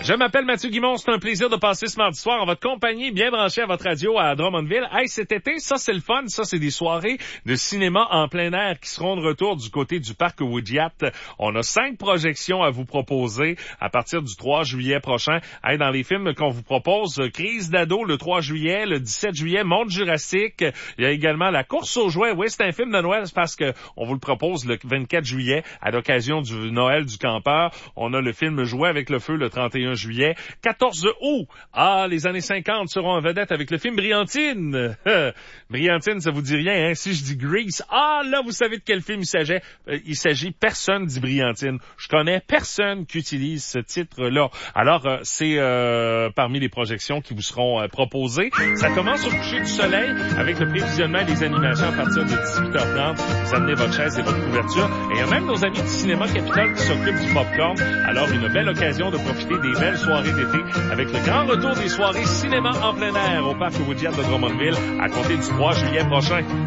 Je m'appelle Mathieu Guimond, c'est un plaisir de passer ce mardi soir en votre compagnie, bien branché à votre radio à Drummondville. Hey, cet été, ça c'est le fun, ça c'est des soirées de cinéma en plein air qui seront de retour du côté du parc Woodyat. On a 5 projections à vous proposer à partir du 3 juillet prochain. Hey, dans les films qu'on vous propose, Crise d'ado le 3 juillet, le 17 juillet, Monde Jurassique. Il y a également La course aux jouets. Oui, c'est un film de Noël, c'est parce que on vous le propose le 24 juillet à l'occasion du Noël du campeur. On a le film Jouer avec le feu le 31 juillet. 14 août. Ah, les années 50 seront en vedette avec le film Brillantine. Brillantine, ça vous dit rien, hein? Si je dis Grease, ah, là, vous savez de quel film il s'agit. Personne dit Brillantine. Je connais personne qui utilise ce titre-là. Alors, c'est parmi les projections qui vous seront proposées. Ça commence au coucher du soleil avec le prévisionnement des animations à partir de 18h30. Vous amenez votre chaise et votre couverture. Et il y a même nos amis du Cinéma Capitole qui s'occupent du popcorn. Alors, une belle occasion de profiter des belles soirées d'été avec le grand retour des soirées cinéma en plein air au parc Woodyat de Drummondville à compter du 3 juillet prochain.